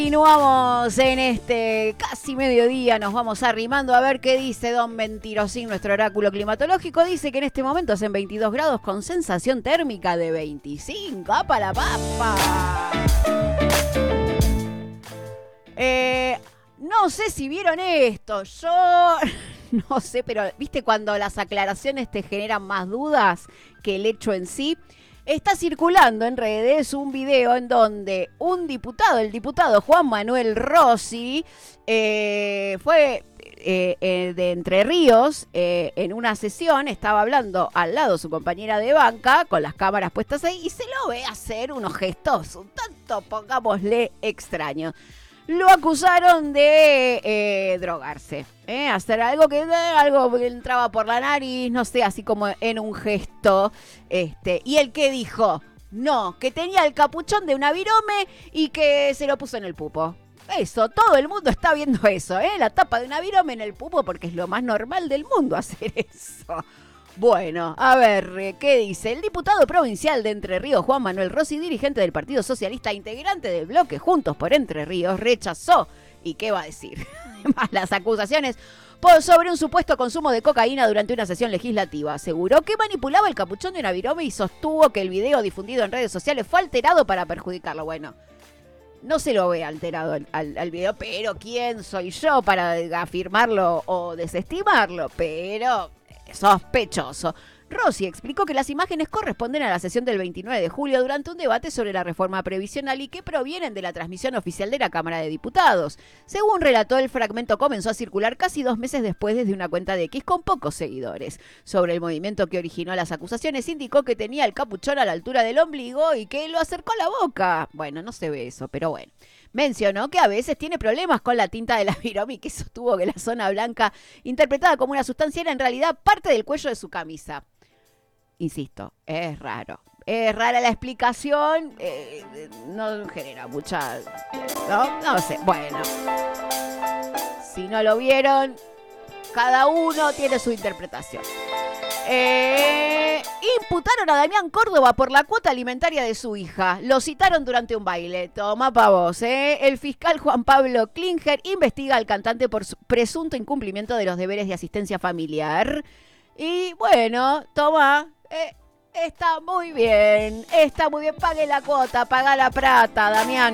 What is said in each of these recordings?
Continuamos en este casi mediodía, nos vamos arrimando a ver qué dice Don Mentirosín, nuestro oráculo climatológico. Dice que en este momento hacen 22 grados con sensación térmica de 25. ¡Apa la papa! No sé si vieron esto, yo no sé, pero viste cuando las aclaraciones te generan más dudas que el hecho en sí. Está circulando en redes un video en donde un diputado, el diputado Juan Manuel Rossi, fue de Entre Ríos en una sesión, estaba hablando al lado de su compañera de banca con las cámaras puestas ahí y se lo ve hacer unos gestos un tanto, pongámosle, extraños. Lo acusaron de drogarse, hacer algo que entraba por la nariz, no sé, así como en un gesto. Y el que dijo, no, que tenía el capuchón de una virome y que se lo puso en el pupo. Eso, todo el mundo está viendo eso, la tapa de una virome en el pupo, porque es lo más normal del mundo hacer eso. Bueno, a ver, ¿qué dice? El diputado provincial de Entre Ríos, Juan Manuel Rossi, dirigente del Partido Socialista, integrante del bloque Juntos por Entre Ríos, rechazó, ¿y qué va a decir? Las acusaciones sobre un supuesto consumo de cocaína durante una sesión legislativa. Aseguró que manipulaba el capuchón de una virome y sostuvo que el video difundido en redes sociales fue alterado para perjudicarlo. Bueno, no se lo ve alterado al video, pero ¿quién soy yo para afirmarlo o desestimarlo? Pero sospechoso. Rossi explicó que las imágenes corresponden a la sesión del 29 de julio durante un debate sobre la reforma previsional y que provienen de la transmisión oficial de la Cámara de Diputados. Según relató, el fragmento comenzó a circular casi 2 meses después desde una cuenta de X con pocos seguidores. Sobre el movimiento que originó las acusaciones, indicó que tenía el capuchón a la altura del ombligo y que lo acercó a la boca. Bueno, no se ve eso, pero bueno. Mencionó que a veces tiene problemas con la tinta de la virome y que sostuvo que la zona blanca, interpretada como una sustancia, era en realidad parte del cuello de su camisa. Insisto, es raro. Es rara la explicación, no genera mucha... No sé, bueno. Si no lo vieron, cada uno tiene su interpretación. Imputaron a Damián Córdoba por la cuota alimentaria de su hija. Lo citaron durante un baile. Toma pa' vos, El fiscal Juan Pablo Klinger investiga al cantante por su presunto incumplimiento de los deberes de asistencia familiar. Y bueno, toma, está muy bien. Pague la cuota, paga la plata, Damián.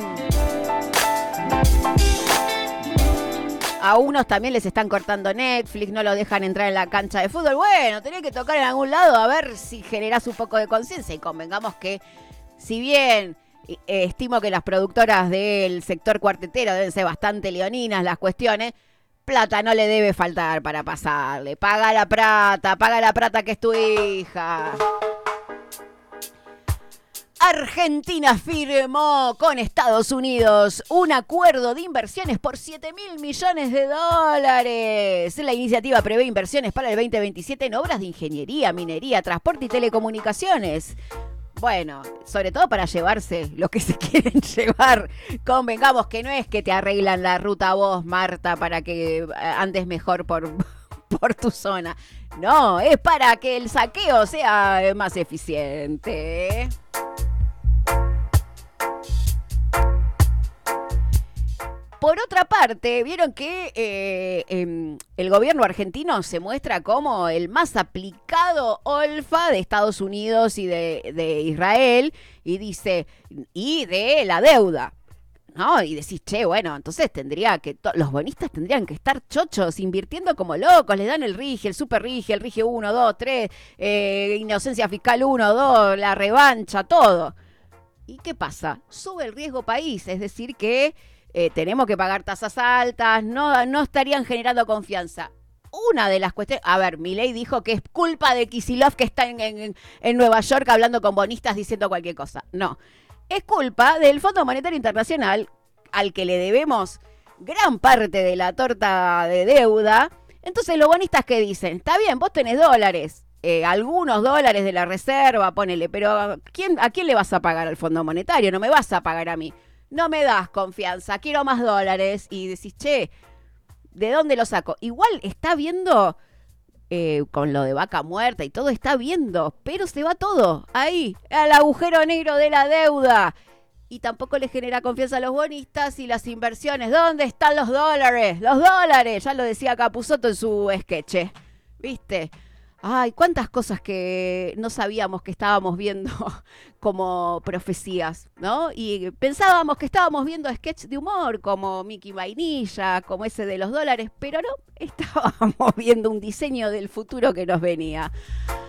A unos también les están cortando Netflix, no lo dejan entrar en la cancha de fútbol. Bueno, tenés que tocar en algún lado a ver si generás un poco de conciencia. Y convengamos que, si bien estimo que las productoras del sector cuartetero deben ser bastante leoninas las cuestiones, plata no le debe faltar para pasarle. Paga la plata que es tu hija. Argentina firmó con Estados Unidos un acuerdo de inversiones por $7.000 millones. La iniciativa prevé inversiones para el 2027 en obras de ingeniería, minería, transporte y telecomunicaciones. Bueno, sobre todo para llevarse lo que se quieren llevar. Convengamos que no es que te arreglan la ruta vos, Marta, para que andes mejor por tu zona. No, es para que el saqueo sea más eficiente. Por otra parte, vieron que el gobierno argentino se muestra como el más aplicado olfa de Estados Unidos y de Israel, y dice, y de la deuda, ¿no? Y decís, che, bueno, entonces los bonistas tendrían que estar chochos, invirtiendo como locos, les dan el RIGI, el super RIGI, el RIGI 1, 2, 3, inocencia fiscal 1, 2, la revancha, todo. ¿Y qué pasa? Sube el riesgo país, es decir que tenemos que pagar tasas altas, no estarían generando confianza. Una de las cuestiones... A ver, Milei dijo que es culpa de Kicillof que está en Nueva York hablando con bonistas diciendo cualquier cosa. No, es culpa del Fondo Monetario Internacional, al que le debemos gran parte de la torta de deuda. Entonces los bonistas, ¿qué dicen? Está bien, vos tenés dólares, algunos dólares de la reserva, ponele, pero ¿a quién le vas a pagar al Fondo Monetario? No me vas a pagar a mí. No me das confianza, quiero más dólares. Y decís, che, ¿de dónde lo saco? Igual está viendo, con lo de Vaca Muerta y todo, está viendo, pero se va todo ahí, al agujero negro de la deuda. y tampoco le genera confianza a los bonistas y las inversiones. ¿Dónde están los dólares? Los dólares, ya lo decía Capusotto en su sketch, ¿viste? Ay, cuántas cosas que no sabíamos que estábamos viendo como profecías, ¿no? Y pensábamos que estábamos viendo sketches de humor como Mickey Vainilla, como ese de los dólares, pero no, estábamos viendo un diseño del futuro que nos venía.